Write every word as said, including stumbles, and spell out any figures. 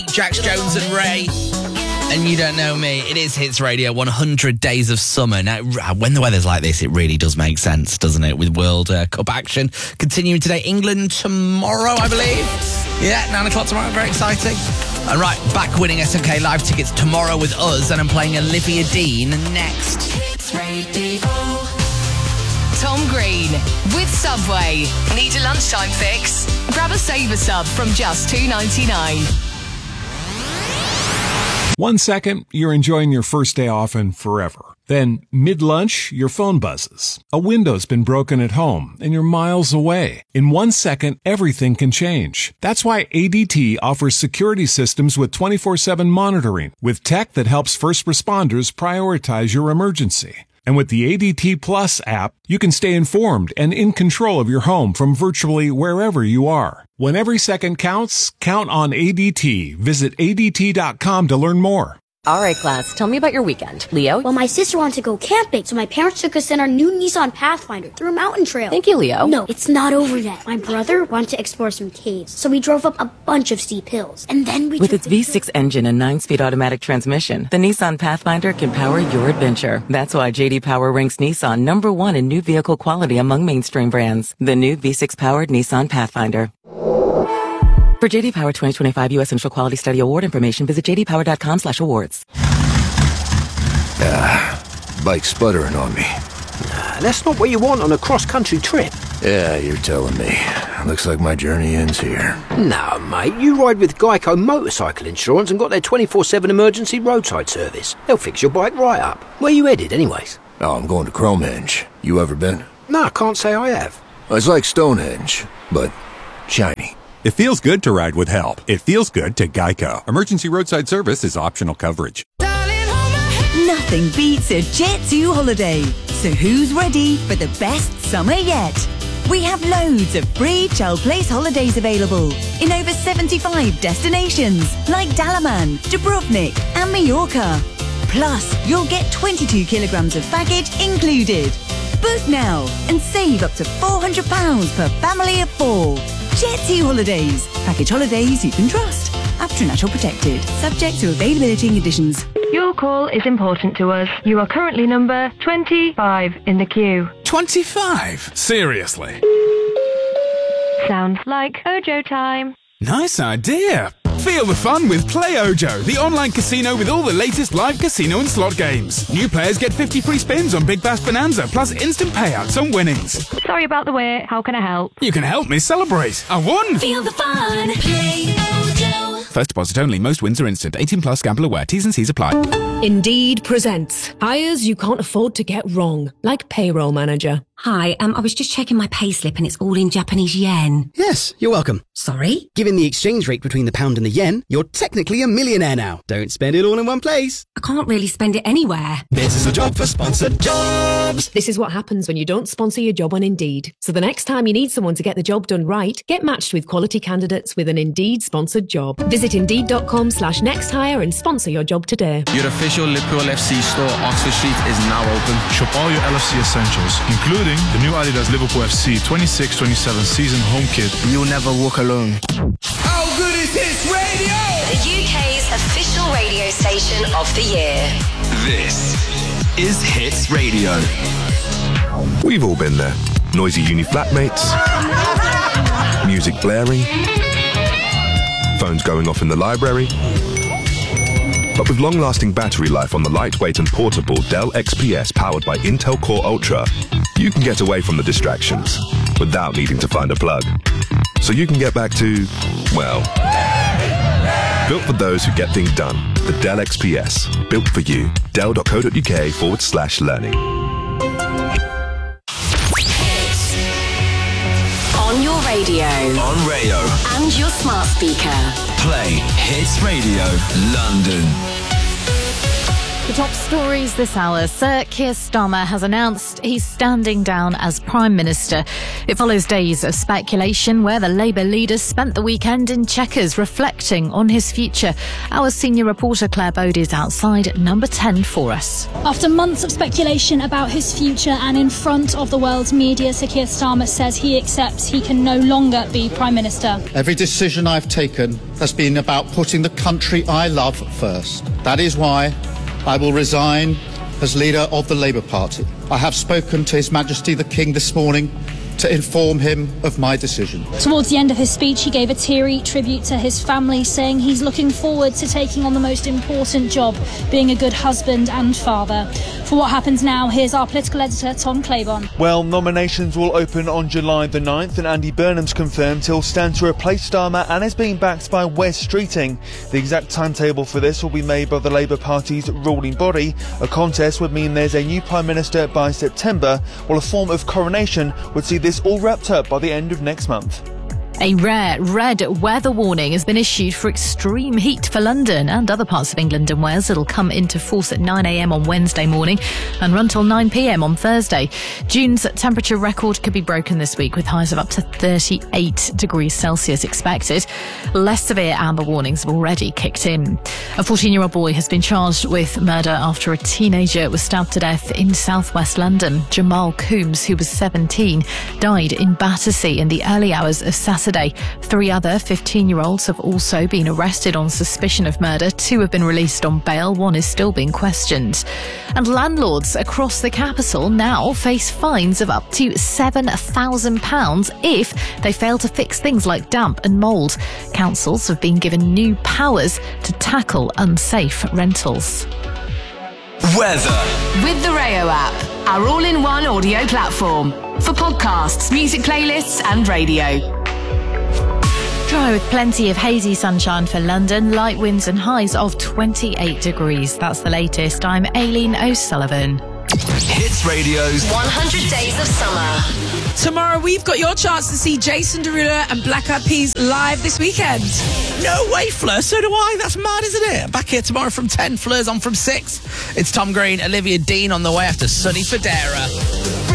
Jax Jones and Ray. And you don't know me. It is Hits Radio, one hundred days of summer. Now, when the weather's like this, it really does make sense, doesn't it? With World uh, Cup action continuing today. England tomorrow, I believe. Yeah, nine o'clock tomorrow. Very exciting. And right, back winning S M K live tickets tomorrow with us. And I'm playing Olivia Dean next. Hits Radio. Tom Green with Subway. Need a lunchtime fix? Grab a Saver Sub from just two ninety-nine. One second, you're enjoying your first day off and forever. Then, mid-lunch, your phone buzzes. A window's been broken at home, and you're miles away. In one second, everything can change. That's why A D T offers security systems with twenty-four seven monitoring, with tech that helps first responders prioritize your emergency. And with the A D T Plus app, you can stay informed and in control of your home from virtually wherever you are. When every second counts, count on A D T. Visit A D T dot com to learn more. All right, class, tell me about your weekend. Leo? Well, my sister wanted to go camping, so my parents took us in our new Nissan Pathfinder through a mountain trail. Thank you, Leo. No, it's not over yet. My brother wanted to explore some caves, so we drove up a bunch of steep hills. And then we With its V six engine and nine-speed automatic transmission, the Nissan Pathfinder can power your adventure. That's why J D Power ranks Nissan number one in new vehicle quality among mainstream brands. The new V six-powered Nissan Pathfinder. For J D Power twenty twenty-five U S Initial Quality Study Award information, visit j d power dot com slash awards. Ah, bike's sputtering on me. Nah, that's not what you want on a cross-country trip. Yeah, you're telling me. Looks like my journey ends here. No, mate, you ride with Geico Motorcycle Insurance and got their twenty-four seven emergency roadside service. They'll fix your bike right up. Where you headed, anyways? Oh, I'm going to Cromehenge. You ever been? No, I can't say I have. It's like Stonehenge, but shiny. It feels good to ride with help. It feels good to Geico. Emergency roadside service is optional coverage. Nothing beats a Jet two holiday. So who's ready for the best summer yet? We have loads of free Chel Place holidays available in over seventy-five destinations like Dalaman, Dubrovnik and Mallorca. Plus, you'll get twenty-two kilograms of baggage included. Book now and save up to four hundred pounds per family of four. Jet two Holidays. Package holidays you can trust. After Natural Protected. Subject to availability and conditions. Your call is important to us. You are currently number twenty-five in the queue. twenty-five? Seriously? Sounds like Ojo time. Nice idea. Feel the fun with Play Ojo, the online casino with all the latest live casino and slot games. New players get fifty free spins on Big Bass Bonanza, plus instant payouts on winnings. Sorry about the wait. How can I help? You can help me celebrate. I won! Feel the fun. Play Ojo. First deposit only. Most wins are instant. eighteen plus. Gamble aware. T's and C's apply. Indeed presents hires you can't afford to get wrong, like payroll manager. Hi, um, I was just checking my payslip and it's all in Japanese yen. Yes, you're welcome. Sorry? Given the exchange rate between the pound and the yen, you're technically a millionaire now. Don't spend it all in one place. I can't really spend it anywhere. This is a job for sponsored jobs. This is what happens when you don't sponsor your job on Indeed. So the next time you need someone to get the job done right, get matched with quality candidates with an Indeed sponsored job. Visit indeed.com slash next hire and sponsor your job today. Your official Liverpool F C store, Oxford Street, is now open. Shop all your L F C essentials, including the new Adidas Liverpool F C twenty-six twenty-seven season home kit. You'll never walk alone. How good is Hits Radio? The U K's official radio station of the year. This is Hits Radio. We've all been there. Noisy uni flatmates, music blaring, phones going off in the library. But with long-lasting battery life on the lightweight and portable Dell X P S powered by Intel Core Ultra, you can get away from the distractions without needing to find a plug. So you can get back to, well, built for those who get things done. The Dell X P S. Built for you. Dell.co.uk forward slash learning. On your radio. On radio. And your smart speaker. Play Hits Radio London. The top stories this hour. Sir Keir Starmer has announced he's standing down as Prime Minister. It follows days of speculation where the Labour leader spent the weekend in Chequers reflecting on his future. Our senior reporter Claire Bode is outside number ten for us. After months of speculation about his future and in front of the world's media, Sir Keir Starmer says he accepts he can no longer be Prime Minister. Every decision I've taken has been about putting the country I love first. That is why I will resign as leader of the Labour Party. I have spoken to His Majesty the King this morning to inform him of my decision. Towards the end of his speech, he gave a teary tribute to his family, saying he's looking forward to taking on the most important job, being a good husband and father. For What Happens Now, here's our political editor, Tom Claiborne. Well, nominations will open on July the ninth, and Andy Burnham's confirmed he'll stand to replace Starmer and is being backed by Wes Streeting. The exact timetable for this will be made by the Labour Party's ruling body. A contest would mean there's a new Prime Minister by September, while a form of coronation would see this all wrapped up by the end of next month. A rare red weather warning has been issued for extreme heat for London and other parts of England and Wales. It'll come into force at nine a.m. on Wednesday morning and run till nine p.m. on Thursday. June's temperature record could be broken this week with highs of up to thirty-eight degrees Celsius expected. Less severe amber warnings have already kicked in. A fourteen-year-old boy has been charged with murder after a teenager was stabbed to death in southwest London. Jamal Coombs, who was seventeen, died in Battersea in the early hours of Saturday. Three other fifteen-year-olds have also been arrested on suspicion of murder. Two have been released on bail. One is still being questioned. And landlords across the capital now face fines of up to seven thousand pounds if they fail to fix things like damp and mould. Councils have been given new powers to tackle unsafe rentals. Weather. With the Rayo app, our all-in-one audio platform for podcasts, music playlists and radio. Dry with plenty of hazy sunshine for London, light winds and highs of twenty-eight degrees. That's the latest. I'm Aileen O'Sullivan. Hits Radio's one hundred Days of Summer. Tomorrow we've got your chance to see Jason Derulo and Black Eyed Peas live this weekend. No way, Fleur. So do I. That's mad, isn't it? Back here tomorrow from ten. Fleur's on from six. It's Tom Green, Olivia Dean on the way after Sonny Fodera.